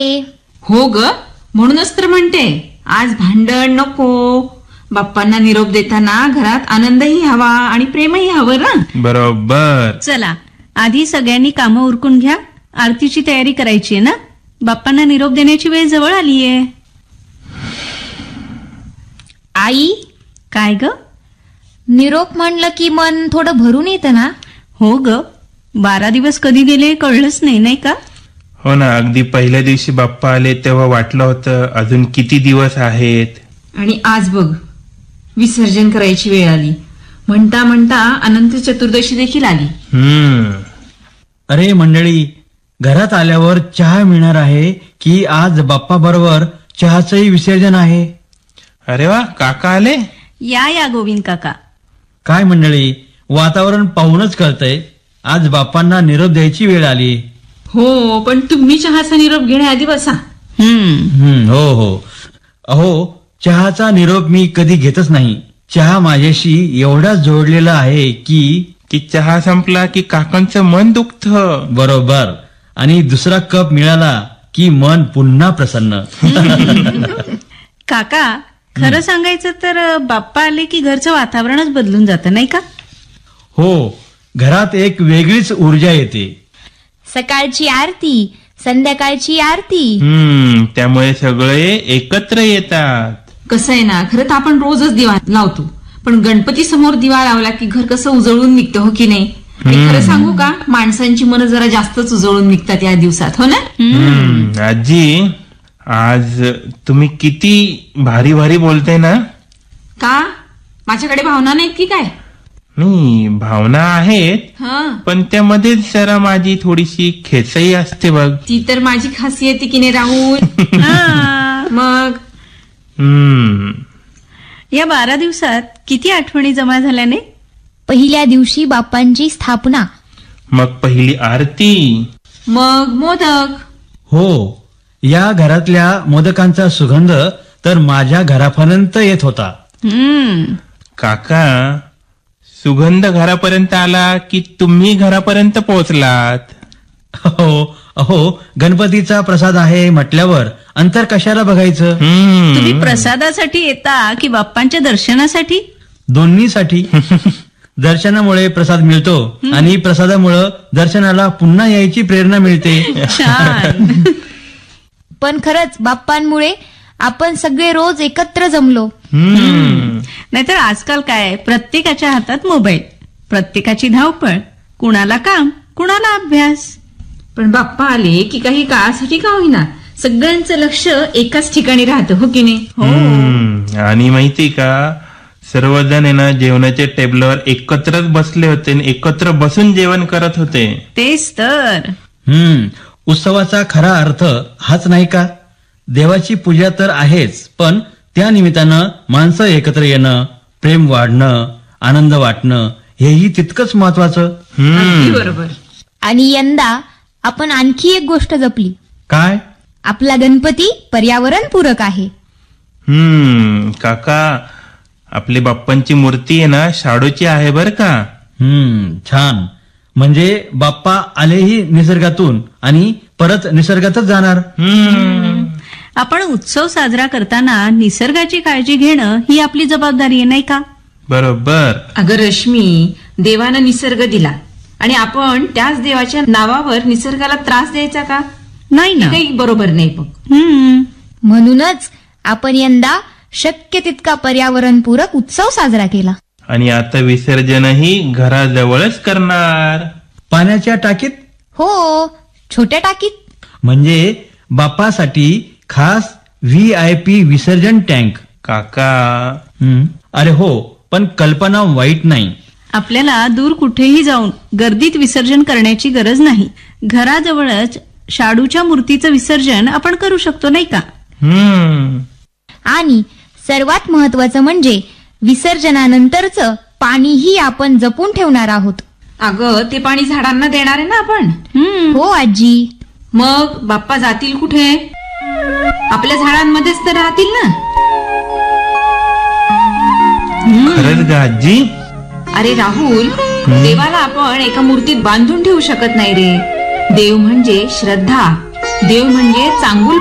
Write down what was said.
हो ग, म्हणूनच तर म्हणते आज भांडण नको. बाप्पांना निरोप देताना घरात आनंदही हवा आणि प्रेमही हवं ना. बरोबर. चला आधी सगळ्यांनी कामं उरकून घ्या. आरतीची तयारी करायची आहे ना. बाप्पांना निरोप देण्याची वेळ जवळ आलीये. आई, काय ग? निरोप म्हणलं की मन थोडं भरून येतं ना. हो ग, 12 दिवस कधी गेले कळलंच नाही, नाही का? हो ना, अगदी पहिल्या दिवशी बाप्पा आले तेव्हा वाटलं होतं अजून किती दिवस आहेत. आणि आज बघ विसर्जन करायची वेळ आली. म्हणता म्हणता अनंत चतुर्दशी देखील आली. अरे मंडळी, घरात आल्यावर चहा मिळणार आहे की आज बाप्पा बरोबर चहाचंही विसर्जन आहे? अरे वा, काका आले. या गोविंद काका. काय मंडळी, वातावरण पाहूनच कळतंय आज बाप्पांना निरोप द्यायची वेळ आली. हो, पण तुम्ही चहाचा निरोप घेण्याआधी बसा. हो हो. अहो, चहाचा निरोप मी कधी घेतच नाही. चहा माझ्याशी एवढा जोडलेला आहे की चहा संपला की काकांचं मन दुखतं. बरोबर. आणि दुसरा कप मिळाला की मन पुन्हा प्रसन्न. काका, खरं सांगायचं तर बाप्पा आले की घरचं वातावरणच बदलून जातं, नाही का? हो, घरात एक वेगळीच ऊर्जा येते. सकाळची आरती, संध्याकाळची आरती. त्यामुळे सगळे एकत्र येतात. कसं आहे ना, खरं तर आपण रोजच दिवा लावतो, पण गणपती समोर दिवा लावला की घर कसं उजळून निघतं, हो की नाही? आणि खरं सांगू का, माणसांची मनं जरा जास्तच उजळून निघतात या दिवसात, हो ना? आजी, आज तुम्ही किती भारी भारी बोलताय ना. का माझ्याकडे भावना नाहीत की काय? नाही, भावना आहेत, पण त्यामध्ये जरा माझी थोडीशी खेचही असते बघ. ती तर माझी खासियत की नाही राहुल. मग या 12 दिवसात किती आठवणी जमा झाल्याने. पहिल्या दिवशी बाप्पांची स्थापना, मग पहिली आरती, मग मोदक. हो, या घरातल्या मोदकांचा सुगंध तर माझ्या घरापर्यंत येत होता. काका, सुगंध घरापर्यंत आला की तुम्ही घरापर्यंत पोहोचलात. अहो, गणपतीचा प्रसाद आहे म्हटल्यावर अंतर कशाला बघायचं. तुम्ही प्रसादासाठी येता की बाप्पांच्या दर्शनासाठी? दोन्हीसाठी. दर्शनामुळे प्रसाद मिळतो आणि प्रसादामुळे दर्शनाला पुन्हा यायची प्रेरणा मिळते. छान. पण खरंच बाप्पांमुळे आपण सगळे रोज एकत्र जमलो. नाहीतर आजकाल काय, प्रत्येकाच्या हातात मोबाईल, प्रत्येकाची धावपळ, कुणाला काम, कुणाला अभ्यास. पण बाप्पा आले की काही काळासाठी का होईना सगळ्यांचं लक्ष एकाच ठिकाणी राहतं, हो की नाही? हो. आणि माहिती का, सर्वजण आहे ना जेवणाच्या टेबलवर एकत्रच बसले होते, एकत्र बसून जेवण करत होते. तेच तर. उत्सवाचा खरा अर्थ हाच नाही का? देवाची पूजा तर आहेच, पण त्या निमित्तानं माणसं एकत्र येणं, प्रेम वाढणं, आनंद वाटणं हेही तितकंच महत्वाचं. बरोबर. आणि यंदा आपण आणखी एक गोष्ट जपली. काय? आपला गणपती पर्यावरण पूरक आहे. काका, आपली बाप्पांची मूर्ती आहे ना शाडूची आहे बर का. छान. म्हणजे बाप्पा आलेही निसर्गातून आणि परत निसर्गातच जाणार. आपण उत्सव साजरा करताना निसर्गाची काळजी घेणं ही आपली जबाबदारी आहे, नाही का? बरोबर. अगं रश्मी, देवानं निसर्ग दिला आणि आपण त्याच देवाच्या नावावर निसर्गाला त्रास द्यायचा का? नाही ना, काही बरोबर नाही. बघ, म्हणूनच आपण यंदा शक्य तितका पर्यावरणपूरक उत्सव साजरा केला. आणि आता विसर्जनही घराजवळच करणार. पाण्याच्या टाकीत? हो, छोट्या टाकीत. म्हणजे बाप्पासाठी खास VIP विसर्जन टँक. काका, अरे हो, पण कल्पना वाईट नाही. आपल्याला दूर कुठेही जाऊन गर्दीत विसर्जन करण्याची गरज नाही. घराजवळच शाडूच्या मूर्तीचं विसर्जन आपण करू शकतो, नाही का? आणि सर्वात महत्वाचं म्हणजे विसर्जनानंतरचं पाणीही आपण जपून ठेवणार आहोत. अगं, ते पाणी झाडांना देणार आहे ना आपण. हो आजी. मग बाप्पा जातील कुठे? आपल्या झाडांमध्येच तर राहतील ना. खरंच ग आजी? अरे राहुल, देवाला आपण एका मूर्तीत बांधून ठेवू शकत नाही रे. देव म्हणजे श्रद्धा, देव म्हणजे चांगुल